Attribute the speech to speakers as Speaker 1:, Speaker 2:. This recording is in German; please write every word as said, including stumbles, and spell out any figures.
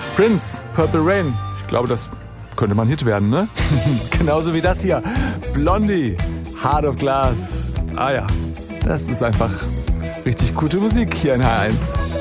Speaker 1: Prince, Purple Rain. Ich glaube, das könnte mal ein Hit werden, ne? Genauso wie das hier. Blondie, Heart of Glass. Ah ja, das ist einfach richtig gute Musik hier in H eins.